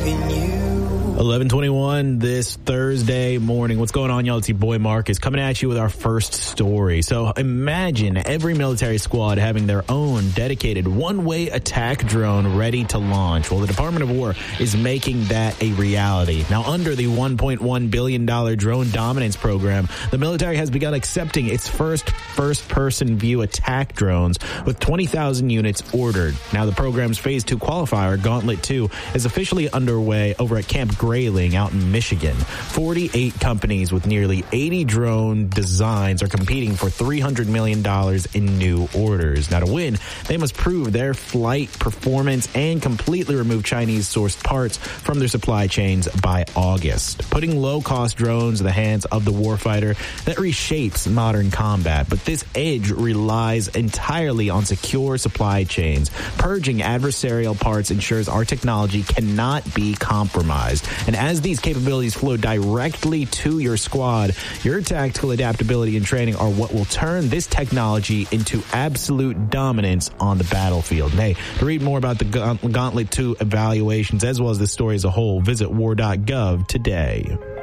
in you. 11:21 this Thursday morning. What's going on, y'all? It's your boy Marcus coming at you with our first story. So imagine every military squad having their own dedicated one-way attack drone ready to launch. Well, the Department of War is making that a reality. Now, under the $1.1 billion drone dominance program, the military has begun accepting its first-person view attack drones with 20,000 units ordered. Now, the program's Phase 2 qualifier, Gauntlet 2, is officially underway over at Camp Grayling out in Michigan. 48 companies with nearly 80 drone designs are competing for $300 million in new orders. Now, to win, they must prove their flight performance and completely remove Chinese-sourced parts from their supply chains by August, putting low-cost drones in the hands of the warfighter that reshapes modern combat. But this edge relies entirely on secure supply chains. Purging adversarial parts ensures our technology cannot be compromised. And as these capabilities flow directly to your squad, your tactical adaptability and training are what will turn this technology into absolute dominance on the battlefield. And hey, to read more about the Gauntlet 2 evaluations as well as the story as a whole, visit war.gov today.